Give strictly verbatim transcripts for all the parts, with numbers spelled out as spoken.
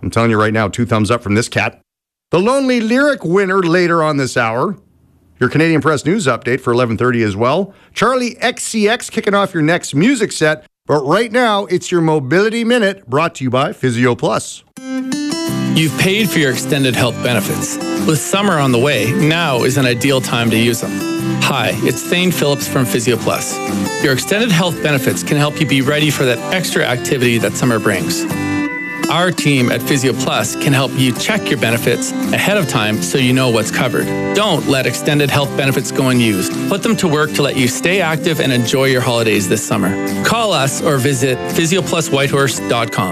I'm telling you right now, two thumbs up from this cat. The Lonely Lyric winner later on this hour. Your Canadian Press News update for eleven thirty as well. Charlie X C X kicking off your next music set. But right now, it's your Mobility Minute brought to you by Physio Plus. You've paid for your extended health benefits. With summer on the way, now is an ideal time to use them. Hi, it's Thane Phillips from Physio Plus. Your extended health benefits can help you be ready for that extra activity that summer brings. Our team at Physio Plus can help you check your benefits ahead of time so you know what's covered. Don't let extended health benefits go unused. Put them to work to let you stay active and enjoy your holidays this summer. Call us or visit physio plus whitehorse dot com.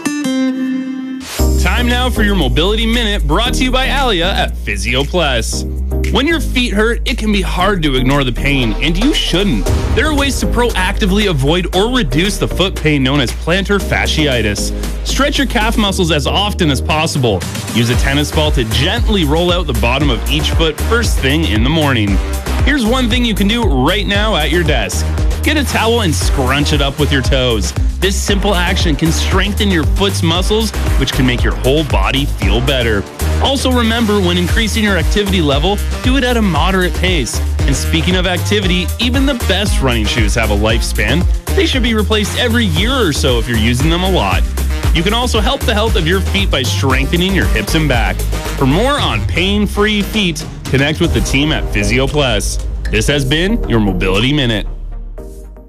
Time now for your Mobility Minute, brought to you by Alia at Physio Plus. When your feet hurt, it can be hard to ignore the pain, and you shouldn't. There are ways to proactively avoid or reduce the foot pain known as plantar fasciitis. Stretch your calf muscles as often as possible. Use a tennis ball to gently roll out the bottom of each foot first thing in the morning. Here's one thing you can do right now at your desk. Get a towel and scrunch it up with your toes. This simple action can strengthen your foot's muscles, which can make your whole body feel better. Also remember, when increasing your activity level, do it at a moderate pace. And speaking of activity, even the best running shoes have a lifespan. They should be replaced every year or so if you're using them a lot. You can also help the health of your feet by strengthening your hips and back. For more on pain-free feet, connect with the team at Physio Plus. This has been your Mobility Minute.